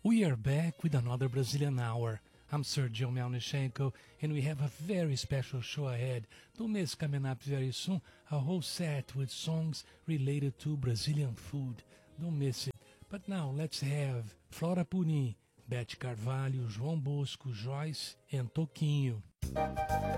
We are back with another Brazilian Hour. I'm Sergio Melnichenko, and we have a very special show ahead. Don't miss coming up very soon, a whole set with songs related to Brazilian food. Don't miss it. But now let's have Flora Purim, Beth Carvalho, João Bosco, Joyce, and Toquinho.